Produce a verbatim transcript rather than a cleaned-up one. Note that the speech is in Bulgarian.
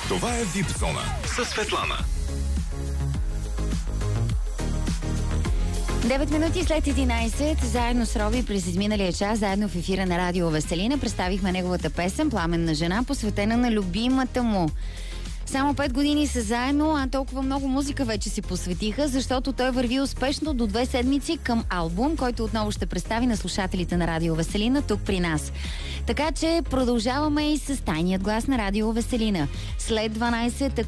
Това е ви ай пи Зона със Светлана. девет минути след единайсет, заедно с Роби през изминалия час, заедно в ефира на Радио Веселина, представихме неговата песен "Пламенна жена", посветена на любимата му. Само пет години са заедно, а толкова много музика вече си посветиха, защото той върви успешно до две седмици към албум, който отново ще представи на слушателите на Радио Веселина тук при нас. Така че продължаваме и с тайният глас на Радио Веселина. След дванайсет